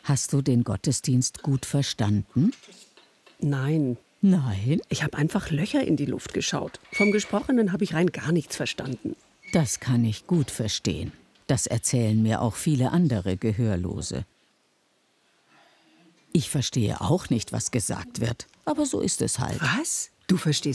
Hast du den Gottesdienst gut verstanden? Nein, Nein? ich habe einfach Löcher in die Luft geschaut. Vom Gesprochenen habe ich rein gar nichts verstanden. Das kann ich gut verstehen. Das erzählen mir auch viele andere Gehörlose. Ich verstehe auch nicht, was gesagt wird, aber so ist es halt. Was? Du verstehst